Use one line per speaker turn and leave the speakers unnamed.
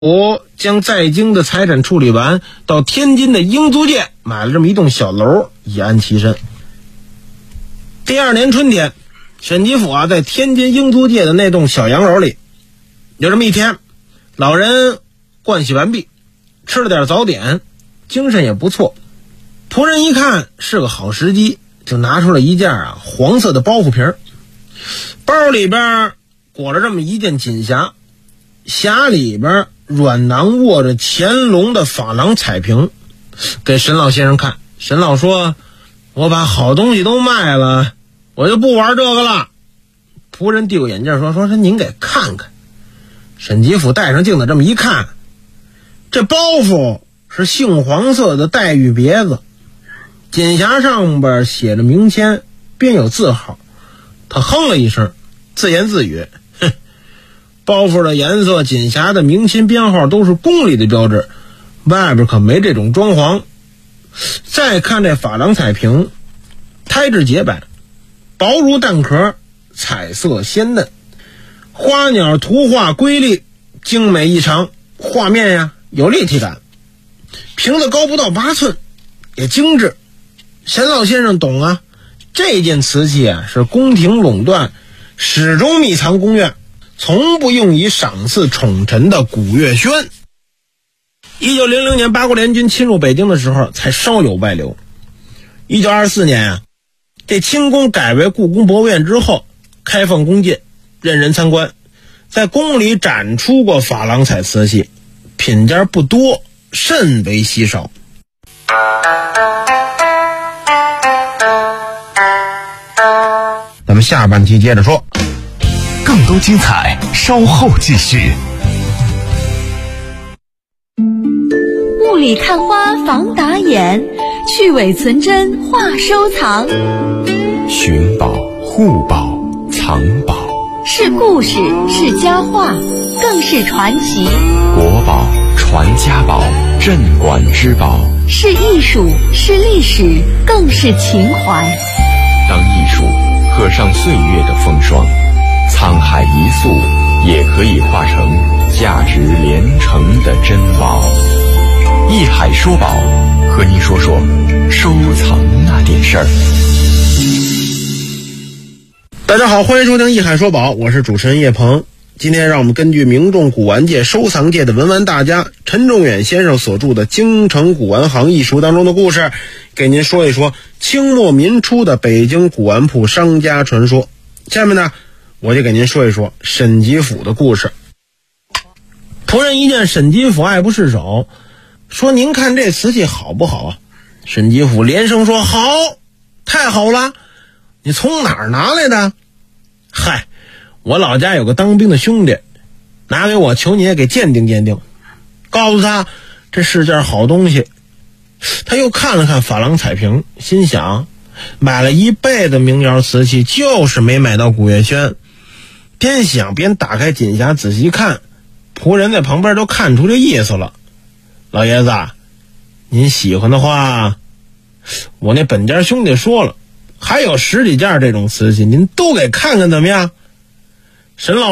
我将在京的财产处理完，到天津的英租界买了这么一栋小楼，以安其身。第二年春天，沈吉甫在天津英租界的那栋小洋楼里，有这么一天，老人盥洗完毕，吃了点早点，精神也不错。仆人一看是个好时机，就拿出了一件黄色的包袱皮儿，包里边裹着这么一件锦匣，匣里边软囊握着乾隆的珐琅彩瓶，给沈老先生看。沈老说：“我把好东西都卖了，我就不玩这个了。”仆人递过眼镜说您给看看。沈吉甫戴上镜子这么一看，这包袱是杏黄色的黛玉别子，锦匣上边写着名签，边有字号。他哼了一声，自言自语：“哼，包袱的颜色、锦匣的明亲编号都是宫里的标志，外边可没这种装潢。”再看这珐琅彩瓶，胎质洁白，薄如蛋壳，彩色鲜嫩，花鸟图画瑰丽，精美异常，画面有立体感。瓶子高不到8寸，也精致。沈老先生懂这件瓷器是宫廷垄断，始终秘藏宫院，从不用以赏赐宠臣的古月轩。1900年八国联军侵入北京的时候才稍有外流。1924年这清宫改为故宫博物院之后，开放宫禁，任人参观，在宫里展出过珐琅彩瓷器，品件不多，甚为稀少。咱们下半期接着说，
更多精彩稍后继续。
雾里看花防打眼，去伪存真话收藏。
寻宝、护宝、藏宝，
是故事，是佳话，更是传奇。
国宝、传家宝、镇馆之宝，
是艺术，是历史，更是情怀。
当艺术刻上岁月的风霜，沧海一粟也可以化成价值连城的珍宝。艺海说宝，和您说说收藏那点事儿。
大家好，欢迎收听艺海说宝，我是主持人叶鹏。今天让我们根据名众古玩界、收藏界的文玩大家陈仲远先生所著的《京城古玩行艺术》当中的故事，给您说一说清末民初的北京古玩铺商家传说。下面呢，我就给您说一说沈吉甫的故事。仆人一见沈吉甫爱不释手，说：“您看这瓷器好不好？”沈吉甫连声说：“好，太好了！你从哪儿拿来的？”“嗨，我老家有个当兵的兄弟，拿给我，求你也给鉴定鉴定，告诉他这是件好东西。”他又看了看珐琅彩瓶，心想买了一辈子名窑瓷器，就是没买到古月轩。边想边打开锦匣仔细看，仆人在旁边都看出这意思了。“老爷子，您喜欢的话，我那本家兄弟说了，还有10几件这种瓷器，您都给看看怎么样？”沈老